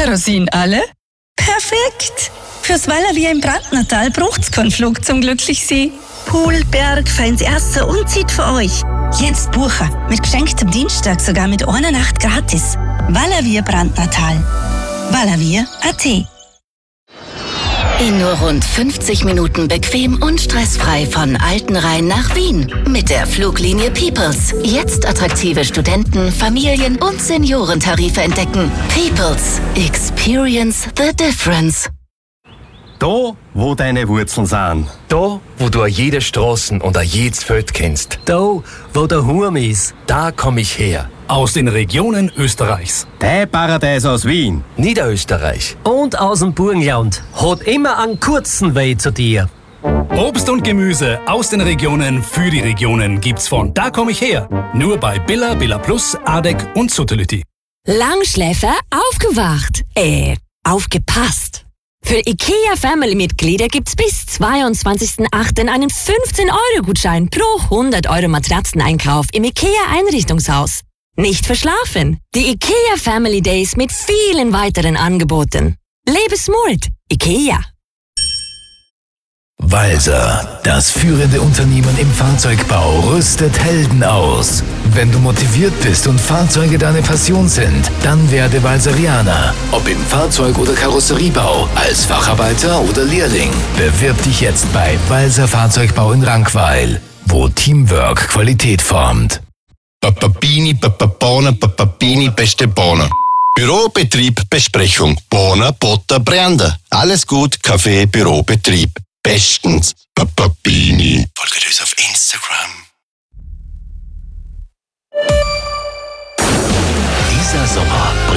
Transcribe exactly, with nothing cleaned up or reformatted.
Kerosin alle? Perfekt! Fürs Valavier im Brandnertal braucht's keinen Flug zum Glücklichsee. Pool, Berg, feins Essen und Zeit für euch. Jetzt buchen. Mit geschenktem Dienstag sogar mit einer Nacht gratis. Valavier Brandnertal. Valavier Punkt at. In nur rund fünfzig Minuten bequem und stressfrei von Altenrhein nach Wien. Mit der Fluglinie Peoples. Jetzt attraktive Studenten-, Familien- und Seniorentarife entdecken. Peoples. Experience the difference. Da, wo deine Wurzeln sind. Da, wo du an jede Straßen und an jedes Feld kennst. Da, wo der Hurm ist. Da komm ich her. Aus den Regionen Österreichs. Dein Paradies aus Wien. Niederösterreich. Und aus dem Burgenland. Hat immer einen kurzen Weg zu dir. Obst und Gemüse aus den Regionen für die Regionen gibt's von Da komm ich her. Nur bei Billa, Billa Plus, Adek und Suttelütti. Langschläfer aufgewacht. Äh, aufgepasst. Für IKEA Family-Mitglieder gibt's bis zweiundzwanzigsten achten einen fünfzehn Euro Gutschein pro hundert Euro Matratzeneinkauf im IKEA-Einrichtungshaus. Nicht verschlafen. Die IKEA Family Days mit vielen weiteren Angeboten. Lebe smart. IKEA. Walser, das führende Unternehmen im Fahrzeugbau, rüstet Helden aus. Wenn du motiviert bist und Fahrzeuge deine Passion sind, dann werde Walserianer. Ob im Fahrzeug- oder Karosseriebau, als Facharbeiter oder Lehrling. Bewirb dich jetzt bei Walser Fahrzeugbau in Rankweil, wo Teamwork Qualität formt. Papapini, Papapona, Papapini, beste Bohne. Bürobetrieb, Besprechung. Bohne, Butter, Brände. Alles gut, Kaffee, Bürobetrieb. Bestens. Papapini. Folgt uns auf Instagram. Dieser Sommer